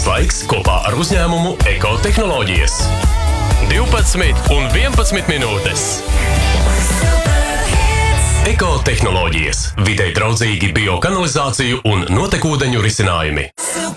Ēst laiks kopā ar uzņēmumu Ekotehnoloģijas. 12 un 11 minūtes. Ekotehnoloģijas. Videi draudzīgi biokanalizāciju un notekūdeņu risinājumi.